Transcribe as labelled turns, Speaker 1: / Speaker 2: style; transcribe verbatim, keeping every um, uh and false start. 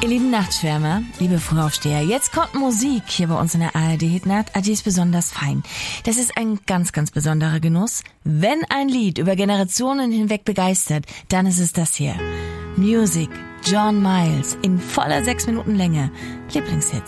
Speaker 1: Ihr lieben Nachtschwärmer, liebe Frühaufsteher, jetzt kommt Musik hier bei uns in der A R D-Hitnacht. Die ist besonders fein. Das ist ein ganz, ganz besonderer Genuss. Wenn ein Lied über Generationen hinweg begeistert, dann ist es das hier. Music, John Miles, in voller sechs Minuten Länge. Lieblingshits.